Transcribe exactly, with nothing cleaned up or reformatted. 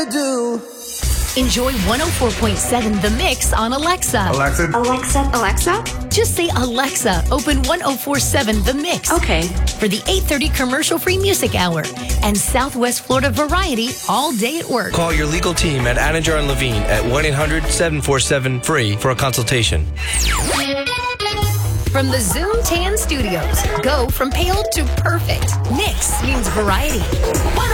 do. Enjoy one oh four point seven The Mix on Alexa. Alexa. Alexa. Alexa. Just say, Alexa, open one oh four point seven The Mix. Okay. For the eight thirty commercial-free music hour and Southwest Florida variety all day at work. Call your legal team at Anidjar and Levine at one eight hundred seven four seven free for a consultation. From the Zoom Tan Studios, go from pale to perfect. Mix means variety.